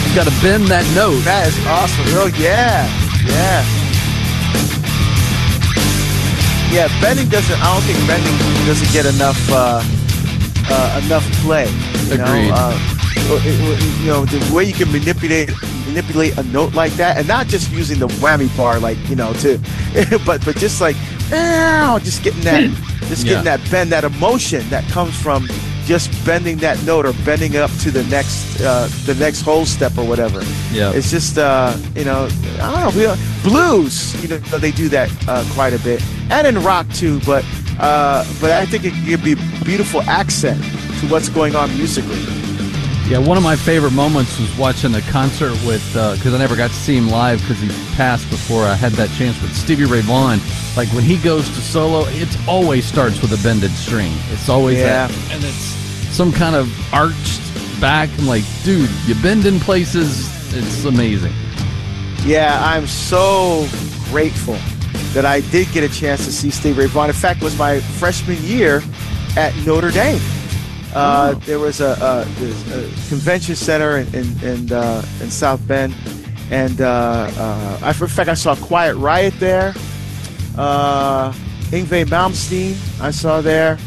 You got to bend that note. That is awesome. Oh, yeah. Yeah. Yeah, bending doesn't, I don't think bending doesn't get enough play. Agreed. The way you can manipulate a note like that, and not just using the whammy bar, like, but just like, just getting that bend, that emotion that comes from just bending that note or bending up to the next whole step or whatever. Yeah. It's just, I don't know, blues, they do that quite a bit, and in rock too, but I think it could be a beautiful accent to what's going on musically. Yeah, one of my favorite moments was watching a concert with, because I never got to see him live because he passed before I had that chance, with Stevie Ray Vaughan. Like, when he goes to solo, it always starts with a bended string. It's always that, and it's some kind of arched back. I'm like, dude, you bend in places, it's amazing. Yeah, I'm so grateful that I did get a chance to see Stevie Ray Vaughan. In fact, it was my freshman year at Notre Dame. There was a convention center in South Bend, and in fact I saw Quiet Riot there. Yngwie Malmsteen I saw there.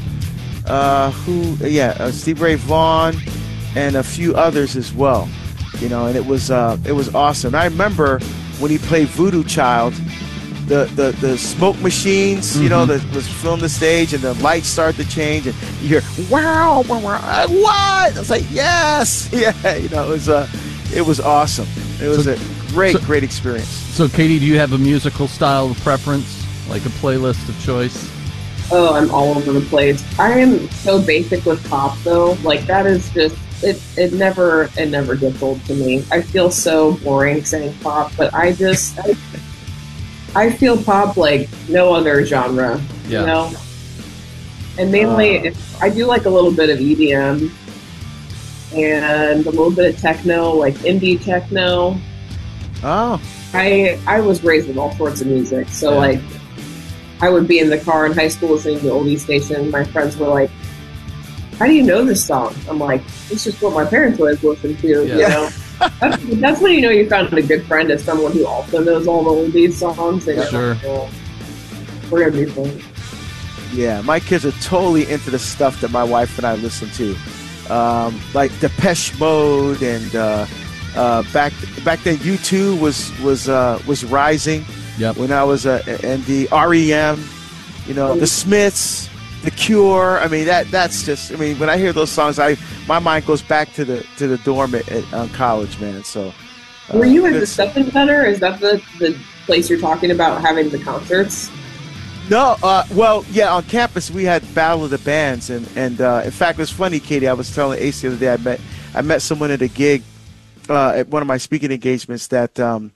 Stevie Ray Vaughan, and a few others as well. And it was awesome. I remember when he played Voodoo Child. The smoke machines, that was filling the stage, and the lights start to change, and you hear wow, what? I was like, yes, yeah, it was awesome. It was a great experience. So, Katie, do you have a musical style of preference, like a playlist of choice? Oh, I'm all over the place. I am so basic with pop, though. Like, that is just it never gets old to me. I feel so boring saying pop, but I feel pop like no other genre, And mainly, I do like a little bit of EDM and a little bit of techno, like indie techno. Oh. I was raised with all sorts of music, so like I would be in the car in high school listening to oldie station. My friends were like, "How do you know this song?" I'm like, "It's just what my parents always listened to," you know. That's when you know you found a good friend, as someone who also knows all the oldies songs. And sure. We're gonna be fun. Yeah, my kids are totally into the stuff that my wife and I listen to, like Depeche Mode, and back then U2 was rising. Yep. When I was and the REM, the Smiths, The Cure. I mean, that's just. I mean, when I hear those songs, my mind goes back to the dorm at college, man. So, were you at the Steppen Center? Is that the place you're talking about having the concerts? No, well, yeah, on campus we had Battle of the Bands, and in fact, it was funny, Katie. I was telling Ace the other day, I met someone at a gig at one of my speaking engagements that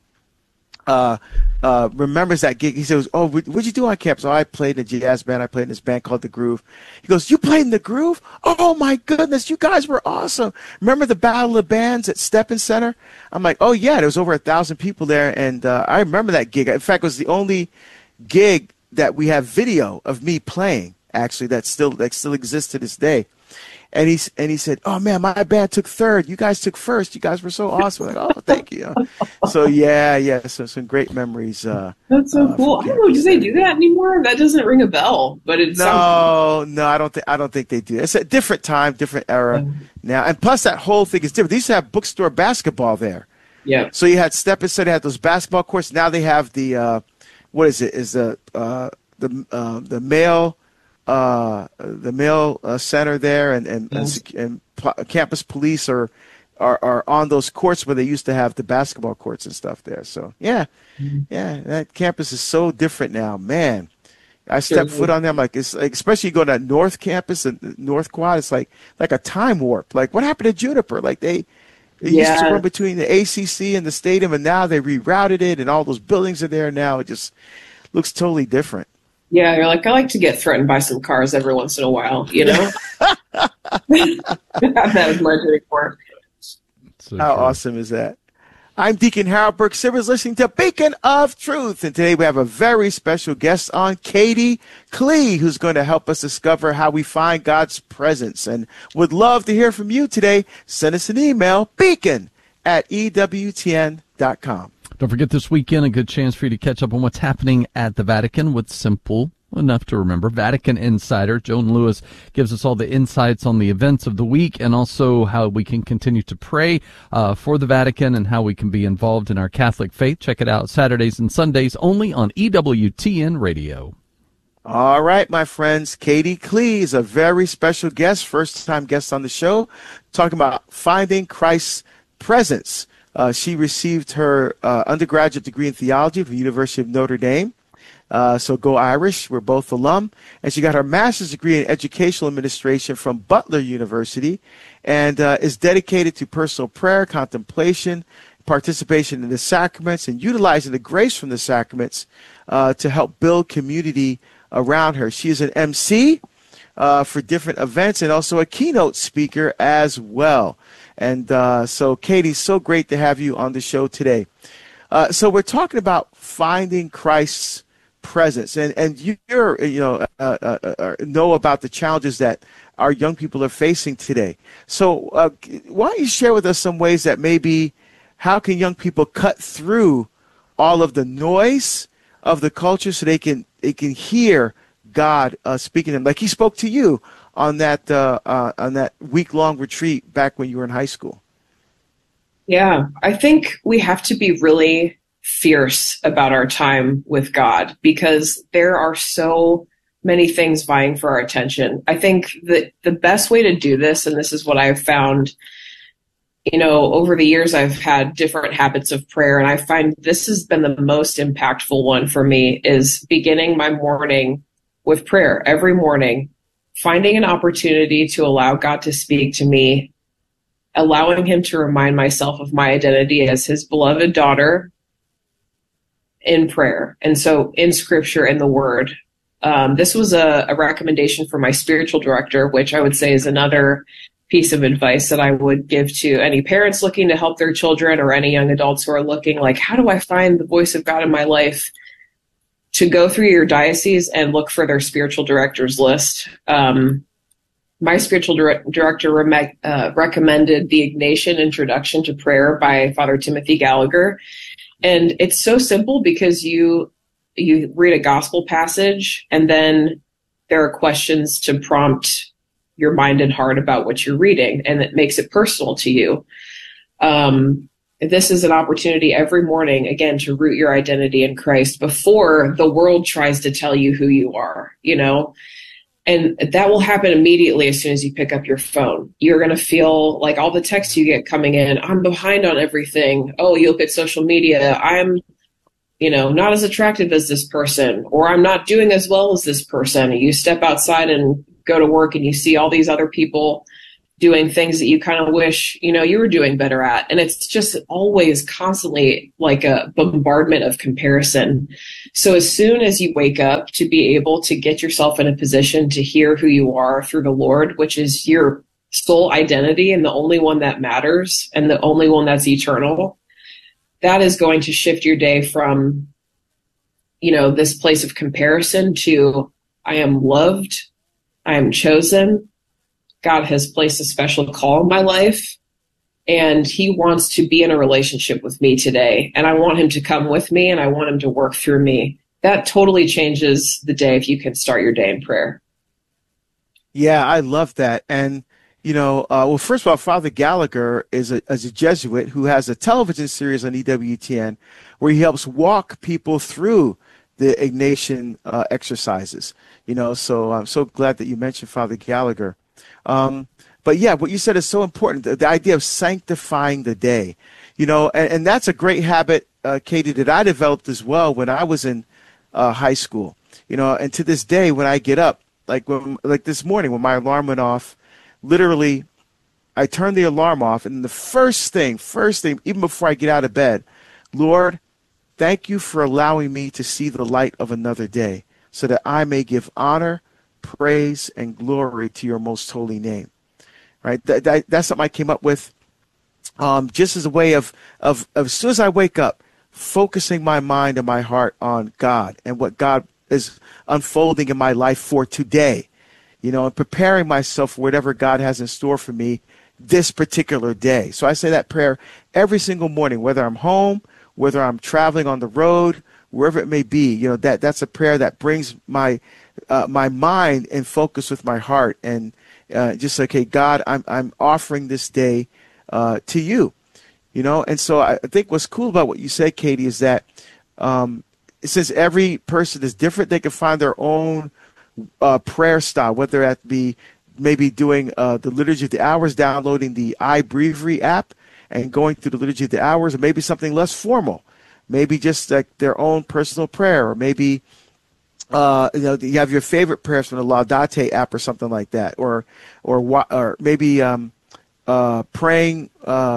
remembers that gig. He says, "Oh, what'd you do on campus?" "Oh, I played in a jazz band. I played in this band called The Groove." He goes, "You played in The Groove? Oh my goodness, you guys were awesome. Remember the Battle of Bands at Steppen Center?" I'm like, "Oh yeah, there was over 1,000 people there, and I remember that gig. In fact, it was the only gig that we have video of me playing, actually, that still exists to this day." And he said, "Oh man, my band took third. You guys took first. You guys were so awesome." I'm like, "Oh, thank you." So yeah. So some great memories. That's so cool. I don't know. Do they do that anymore? That doesn't ring a bell. But it sounds. No, I don't think they do. It's a different time, different era now. And plus, that whole thing is different. They used to have bookstore basketball there. Yeah. So you had Steppen Center, had those basketball courts. Now they have the what is it? Is the male. The male center there, and campus police are on those courts where they used to have the basketball courts and stuff there. So yeah, that campus is so different now, man. I step foot on there, I'm like, it's like, especially you go to that North Campus and North Quad, it's like a time warp. Like, what happened to Juniper? Like they used to run between the ACC and the stadium, and now they rerouted it, and all those buildings are there now. It just looks totally different. Yeah, you're like, I like to get threatened by some cars every once in a while, you know? That was my drink for. How awesome is that? I'm Deacon Harold Burke Sivers, listening to Beacon of Truth. And today we have a very special guest on, Katie Klee, who's going to help us discover how we find God's presence. And would love to hear from you today. Send us an email, beacon at EWTN.com. Don't forget this weekend, a good chance for you to catch up on what's happening at the Vatican with simple enough to remember Vatican Insider. Joan Lewis gives us all the insights on the events of the week and also how we can continue to pray for the Vatican and how we can be involved in our Catholic faith. Check it out Saturdays and Sundays only on EWTN Radio. All right, my friends. Katie Klee is a very special guest, first-time guest on the show, talking about finding Christ's presence. She received her undergraduate degree in theology from the University of Notre Dame. So go Irish. We're both alum. And she got her master's degree in educational administration from Butler University and is dedicated to personal prayer, contemplation, participation in the sacraments, and utilizing the grace from the sacraments to help build community around her. She is an MC for different events and also a keynote speaker as well. And so, Katie, so great to have you on the show today. So we're talking about finding Christ's presence, and you're know about the challenges that our young people are facing today. So why don't you share with us some ways that maybe how can young people cut through all of the noise of the culture so they can hear God speaking to them, like He spoke to you on that week-long retreat back when you were in high school? Yeah, I think we have to be really fierce about our time with God because there are so many things vying for our attention. I think that the best way to do this, and this is what I've found, over the years, I've had different habits of prayer, and I find this has been the most impactful one for me, is beginning my morning with prayer every morning, finding an opportunity to allow God to speak to me, allowing Him to remind myself of my identity as His beloved daughter in prayer. And so in Scripture and the Word. This was a recommendation from my spiritual director, which I would say is another piece of advice that I would give to any parents looking to help their children or any young adults who are looking like, how do I find the voice of God in my life? To go through your diocese and look for their spiritual directors list. My spiritual director recommended the Ignatian Introduction to Prayer by Father Timothy Gallagher. And it's so simple because you read a gospel passage and then there are questions to prompt your mind and heart about what you're reading, and it makes it personal to you. This is an opportunity every morning, again, to root your identity in Christ before the world tries to tell you who you are, and that will happen immediately as soon as you pick up your phone. You're going to feel like all the texts you get coming in, I'm behind on everything. Oh, you look at social media, I'm, not as attractive as this person, or I'm not doing as well as this person. You step outside and go to work and you see all these other people doing things that you kind of wish, you were doing better at. And it's just always constantly like a bombardment of comparison. So as soon as you wake up, to be able to get yourself in a position to hear who you are through the Lord, which is your sole identity and the only one that matters and the only one that's eternal, that is going to shift your day from, this place of comparison to I am loved, I am chosen, God has placed a special call in my life, and He wants to be in a relationship with me today. And I want Him to come with me, and I want Him to work through me. That totally changes the day if you can start your day in prayer. Yeah, I love that. And, well, first of all, Father Gallagher is a Jesuit who has a television series on EWTN where he helps walk people through the Ignatian exercises. So I'm so glad that you mentioned Father Gallagher. But yeah, what you said is so important. The idea of sanctifying the day, and that's a great habit, Katie, that I developed as well when I was in high school, and to this day, when I get up, like this morning when my alarm went off, literally I turned the alarm off. And the first thing, even before I get out of bed, Lord, thank you for allowing me to see the light of another day so that I may give honor, praise, and glory to your most holy name. Right? That's something I came up with just as a way of as soon as I wake up, focusing my mind and my heart on God and what God is unfolding in my life for today, and preparing myself for whatever God has in store for me, this particular day. So I say that prayer every single morning, whether I'm home, whether I'm traveling on the road, wherever it may be. You know, that's a prayer that brings my my mind in focus with my heart, and just like, hey, God, I'm offering this day to you. You know, and so I think what's cool about what you said, Katie, is that since every person is different, they can find their own prayer style, whether that be maybe doing the Liturgy of the Hours, downloading the iBreviary app and going through the Liturgy of the Hours, or maybe something less formal, maybe just like their own personal prayer, or maybe you have your favorite prayers from the Laudate app or something like that, or maybe praying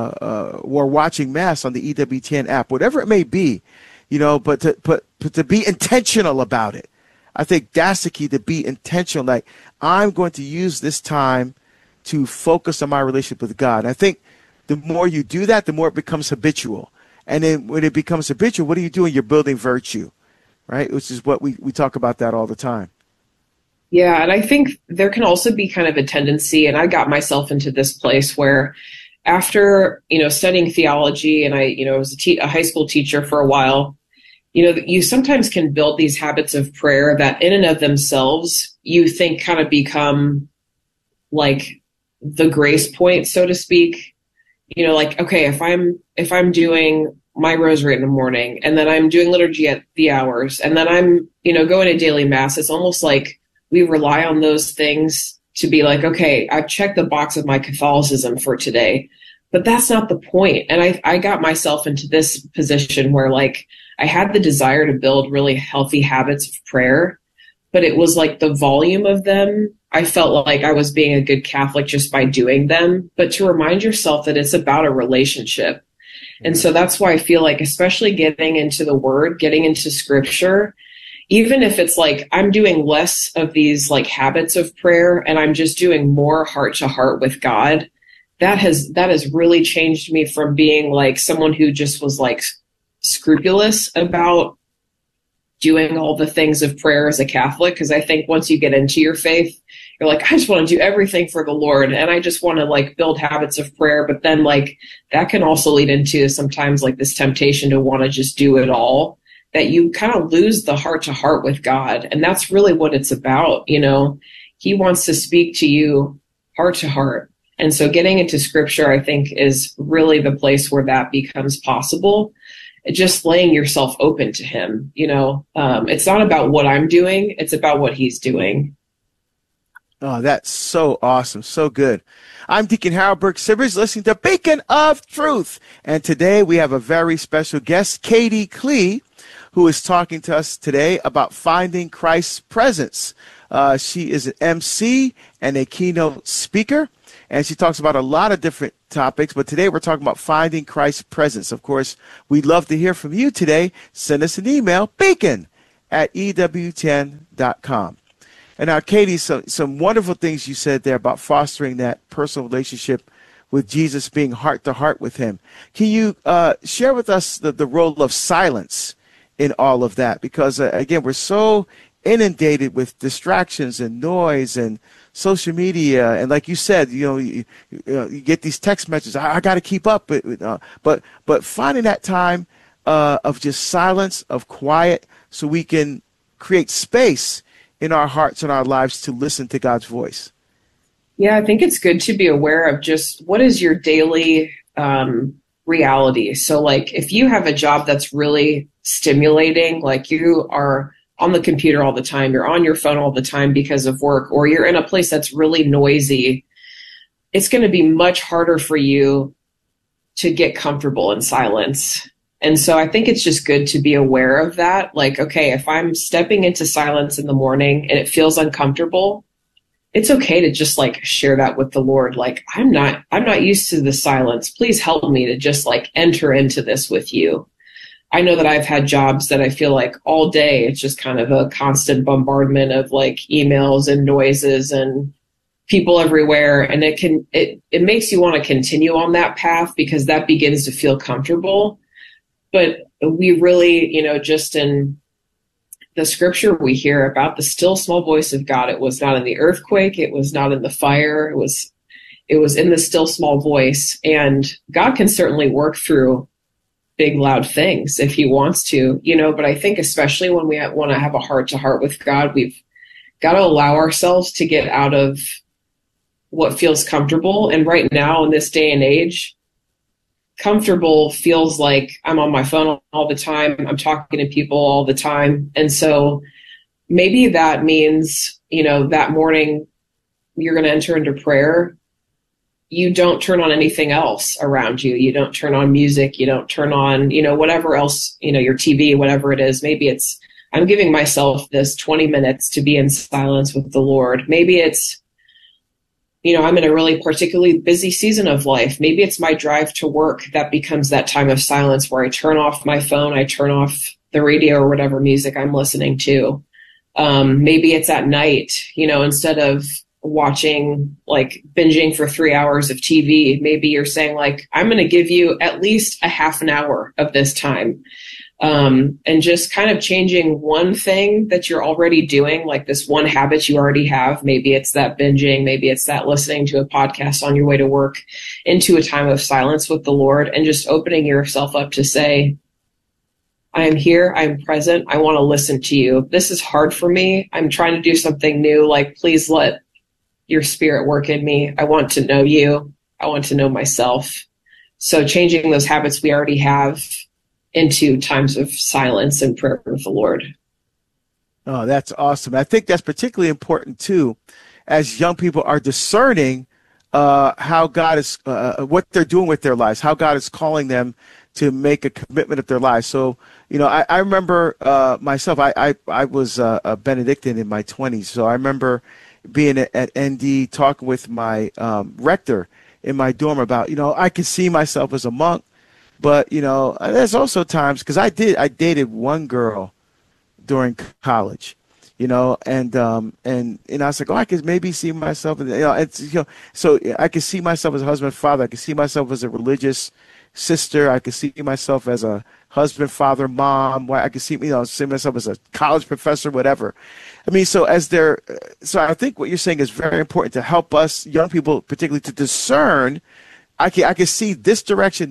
or watching Mass on the EWTN app, whatever it may be, you know, but to be intentional about it. I think that's the key, to be intentional. Like, I'm going to use this time to focus on my relationship with God. And I think the more you do that, the more it becomes habitual. And then when it becomes habitual, what are you doing? You're building virtue, right? Which is what we talk about that all the time. Yeah, and I think there can also be kind of a tendency, and I got myself into this place where after, you know, studying theology, and I, you know, was a high school teacher for a while, you know, you sometimes can build these habits of prayer that in and of themselves, you think kind of become like the grace point, so to speak. You know, like, okay, if I'm doing my rosary in the morning, and then I'm doing liturgy at the hours, and then I'm, you know, going to daily mass, it's almost like we rely on those things to be like, okay, I've checked the box of my Catholicism for today. But that's not the point. And I got myself into this position where, like, I had the desire to build really healthy habits of prayer, but it was like the volume of them. I felt like I was being a good Catholic just by doing them, but to remind yourself that it's about a relationship. And so that's why I feel like, especially getting into the Word, getting into Scripture, even if it's like I'm doing less of these like habits of prayer and I'm just doing more heart to heart with God, that has really changed me from being like someone who just was like scrupulous about doing all the things of prayer as a Catholic. Because I think once you get into your faith, you're like, I just want to do everything for the Lord, and I just want to like build habits of prayer. But then like that can also lead into sometimes like this temptation to want to just do it all, that you kind of lose the heart to heart with God. And that's really what it's about. You know, He wants to speak to you heart to heart. And so getting into Scripture, I think, is really the place where that becomes possible. Just laying yourself open to Him. You know, it's not about what I'm doing. It's about what He's doing. Oh, that's so awesome. So good. I'm Deacon Harold Burke-Sivers, listening to Beacon of Truth. And today we have a very special guest, Katie Klee, who is talking to us today about finding Christ's presence. She is an MC and a keynote speaker, and she talks about a lot of different topics, but today we're talking about finding Christ's presence. Of course, we'd love to hear from you today. Send us an email, beacon@ewtn.com. And now, Katie, some wonderful things you said there about fostering that personal relationship with Jesus, being heart to heart with Him. Can you share with us the role of silence in all of that? Because, again, we're so inundated with distractions and noise and social media. And like you said, you get these text messages, I got to keep up. But finding that time of just silence, of quiet, so we can create space in our hearts and our lives to listen to God's voice. Yeah, I think it's good to be aware of just what is your daily reality. So like if you have a job that's really stimulating, like you are on the computer all the time, you're on your phone all the time because of work, or you're in a place that's really noisy, it's going to be much harder for you to get comfortable in silence. And so I think it's just good to be aware of that. Like, okay, if I'm stepping into silence in the morning and it feels uncomfortable, it's okay to just like share that with the Lord. Like, I'm not used to the silence. Please help me to just like enter into this with you. I know that I've had jobs that I feel like all day, it's just kind of a constant bombardment of like emails and noises and people everywhere. And it makes you want to continue on that path because that begins to feel comfortable. But we really, just in the Scripture, we hear about the still small voice of God. It was not in the earthquake. It was not in the fire. It was it was in the still small voice. And God can certainly work through big, loud things if he wants to, but I think especially when we want to have a heart to heart with God, we've got to allow ourselves to get out of what feels comfortable. And right now in this day and age, comfortable feels like I'm on my phone all the time. I'm talking to people all the time. And so maybe that means, that morning you're going to enter into prayer. You don't turn on anything else around you. You don't turn on music. You don't turn on, whatever else, your TV, whatever it is. Maybe it's, I'm giving myself this 20 minutes to be in silence with the Lord. Maybe it's, I'm in a really particularly busy season of life. Maybe it's my drive to work that becomes that time of silence where I turn off my phone, I turn off the radio or whatever music I'm listening to. Maybe it's at night, instead of watching, like binging for 3 hours of TV, maybe you're saying like, I'm going to give you at least a half an hour of this time. And just kind of changing one thing that you're already doing, like this one habit you already have. Maybe it's that binging, maybe it's that listening to a podcast on your way to work, into a time of silence with the Lord, and just opening yourself up to say, I am here, I'm present, I want to listen to you. This is hard for me. I'm trying to do something new. Like, please let your spirit work in me. I want to know you. I want to know myself. So changing those habits we already have into times of silence and prayer with the Lord. Oh, that's awesome. I think that's particularly important too, as young people are discerning how God is, what they're doing with their lives, how God is calling them to make a commitment of their lives. So, I remember myself, I was a Benedictine in my 20s. So I remember being at ND talking with my rector in my dorm about, I could see myself as a monk. But, there's also times, because I dated one girl during college, and I was like, I could maybe see myself, so I could see myself as a husband, father. I could see myself as a religious sister. I could see myself as a husband, father, mom. I could see myself as a college professor, whatever. I mean, so I think what you're saying is very important to help us young people, particularly, to discern. I can see this direction,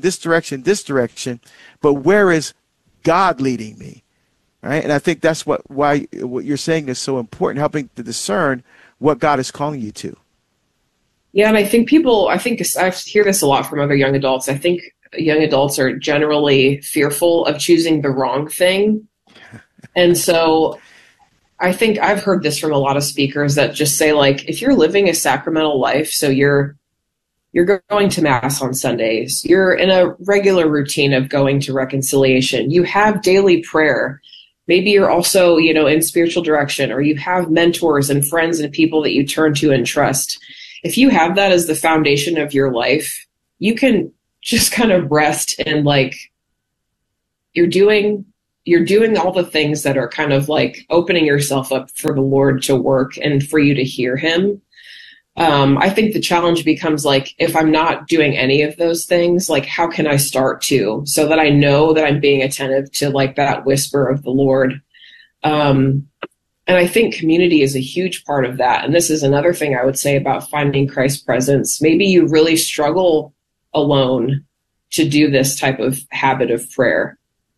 but where is God leading me, right? And I think that's what you're saying is so important, helping to discern what God is calling you to. Yeah, and I think I hear this a lot from other young adults. I think young adults are generally fearful of choosing the wrong thing. And so I think I've heard this from a lot of speakers that just say, like, if you're living a sacramental life, so you're going to Mass on Sundays, you're in a regular routine of going to reconciliation, you have daily prayer, maybe you're also, in spiritual direction, or you have mentors and friends and people that you turn to and trust. If you have that as the foundation of your life, you can just kind of rest in, like, you're doing all the things that are kind of like opening yourself up for the Lord to work and for you to hear him. I think the challenge becomes, like, if I'm not doing any of those things, like, how can I start to, so that I know that I'm being attentive to, like, that whisper of the Lord. And I think community is a huge part of that. And this is another thing I would say about finding Christ's presence. Maybe you really struggle alone to do this type of habit of prayer.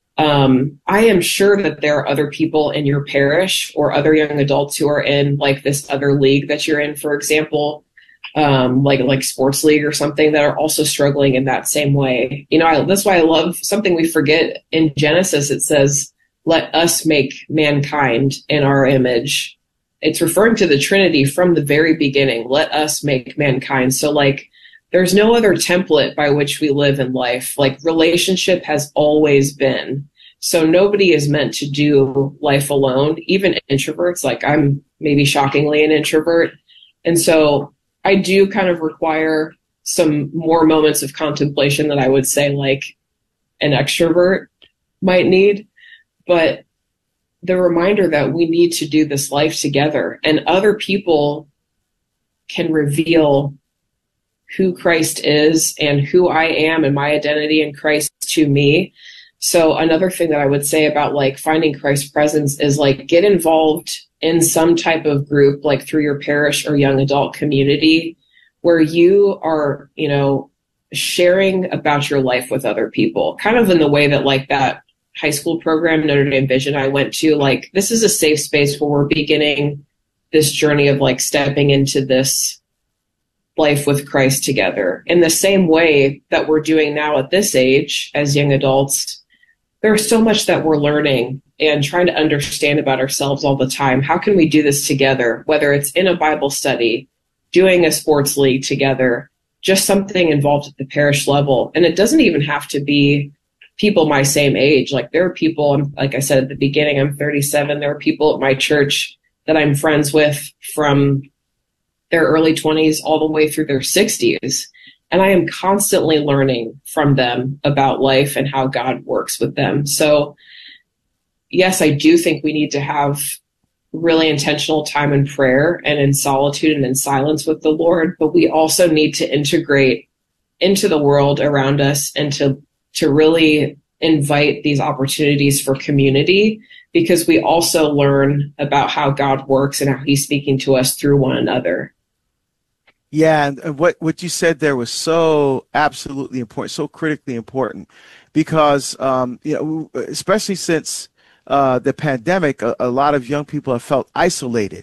I am sure that there are other people in your parish or other young adults who are in, like, this other league that you're in, for example, like sports league or something, that are also struggling in that same way. That's why I love something we forget in Genesis. It says, let us make mankind in our image. It's referring to the Trinity from the very beginning. Let us make mankind. So, like, there's no other template by which we live in life. Like, relationship has always been. So nobody is meant to do life alone, even introverts. Like, I'm maybe shockingly an introvert. And so I do kind of require some more moments of contemplation that I would say, like, an extrovert might need. But the reminder that we need to do this life together, and other people can reveal who Christ is and who I am and my identity in Christ to me. So another thing that I would say about, like, finding Christ's presence is, like, get involved in some type of group, like through your parish or young adult community, where you are, sharing about your life with other people, kind of in the way that like that high school program, Notre Dame Vision I went to, like this is a safe space where we're beginning this journey of like stepping into this life with Christ together in the same way that we're doing now at this age as young adults. There's so much that we're learning and trying to understand about ourselves all the time. How can we do this together, whether it's in a Bible study, doing a sports league together, just something involved at the parish level. And it doesn't even have to be people my same age. Like there are people, like I said at the beginning, I'm 37. There are people at my church that I'm friends with from their early 20s all the way through their 60s. And I am constantly learning from them about life and how God works with them. So yes, I do think we need to have really intentional time in prayer and in solitude and in silence with the Lord, but we also need to integrate into the world around us and to really invite these opportunities for community, because we also learn about how God works and how he's speaking to us through one another. Yeah, and what you said there was so absolutely important, so critically important, because especially since the pandemic, a lot of young people have felt isolated,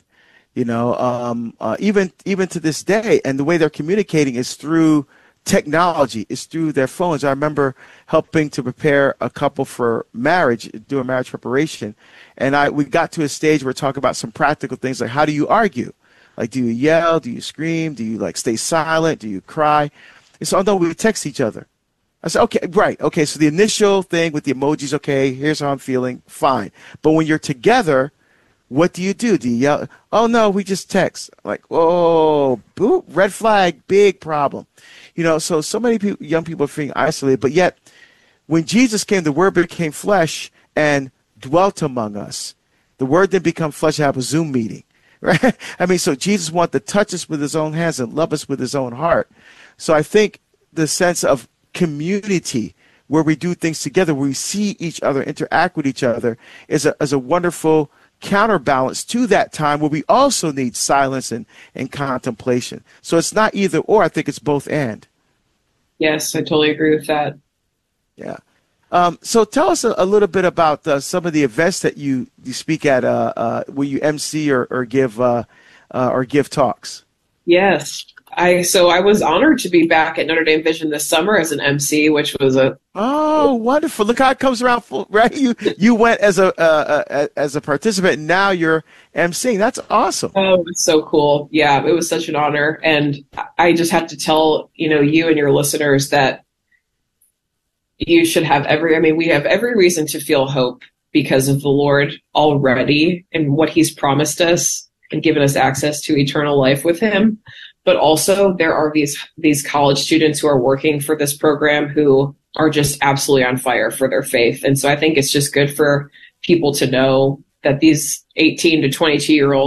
even to this day. And the way they're communicating is through technology, is through their phones. I remember helping to prepare a couple for marriage, doing marriage preparation. And we got to a stage where we're talking about some practical things like, how do you argue? Like, do you yell? Do you scream? Do you like stay silent? Do you cry? And so, we text each other. I said, okay, right. Okay, so the initial thing with the emojis, okay, here's how I'm feeling, fine. But when you're together, what do you do? Do you yell? Oh, no, we just text. Like, oh, boop, red flag, big problem. So many people, young people are feeling isolated, but yet when Jesus came, the Word became flesh and dwelt among us. The Word didn't become flesh and have a Zoom meeting, right? So Jesus wanted to touch us with his own hands and love us with his own heart. So I think the sense of community where we do things together, where we see each other, interact with each other, is a wonderful counterbalance to that time where we also need silence and contemplation. So it's not either or, I think it's both and. Yes, I totally agree with that. Yeah. So tell us a little bit about some of the events that you speak at, where you MC or give talks. Yes. I was honored to be back at Notre Dame Vision this summer as an MC, which was wonderful. Look how it comes around full, right? You went as a participant, and now you're MCing. That's awesome. Oh, it's so cool. Yeah, it was such an honor. And I just have to tell, you and your listeners that you should have we have every reason to feel hope because of the Lord already and what he's promised us and given us access to eternal life with him. But also there are these college students who are working for this program who are just absolutely on fire for their faith. And so I think it's just good for people to know that these 18 to 22-year-olds